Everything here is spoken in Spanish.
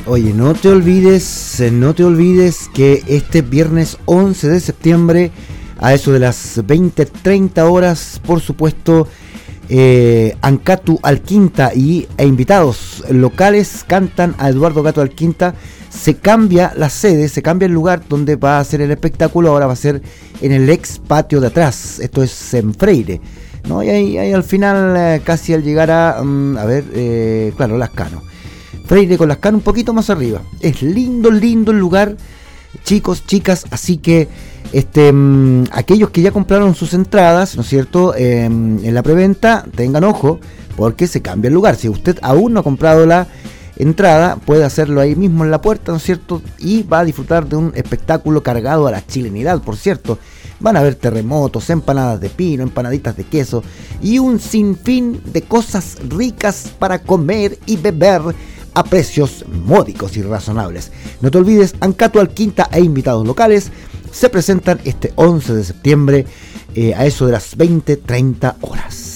Oye, no te olvides que este viernes 11 de septiembre, a eso de las 20:30 horas, por supuesto, Ancatu Alquinta e invitados locales cantan a Eduardo Gato Alquinta. Se cambia la sede, se cambia el lugar donde va a ser el espectáculo. Ahora va a ser en el ex patio de atrás, esto es en Freire, ¿no? Y ahí al final, casi al llegar a claro, Lascano, Freire con Lascano un poquito más arriba. Es lindo el lugar, chicos, chicas, así que aquellos que ya compraron sus entradas, ¿no es cierto?, en la preventa, tengan ojo, porque se cambia el lugar. Si usted aún no ha comprado la entrada, puede hacerlo ahí mismo en la puerta, ¿no es cierto?, y va a disfrutar de un espectáculo cargado a la chilenidad, por cierto. Van a haber terremotos, empanadas de pino, empanaditas de queso y un sinfín de cosas ricas para comer y beber a precios módicos y razonables. No te olvides, Ancatu Alquinta e invitados locales se presentan este 11 de septiembre a eso de las 20:30 horas.